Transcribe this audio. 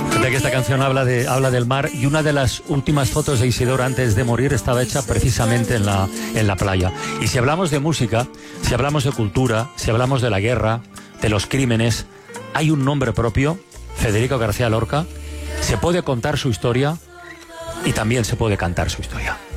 De que esta canción habla del mar, y una de las últimas fotos de Isidoro antes de morir estaba hecha precisamente en la playa. Y si hablamos de música, si hablamos de cultura, si hablamos de la guerra, de los crímenes, hay un nombre propio, Federico García Lorca. Se puede contar su historia y también se puede cantar su historia.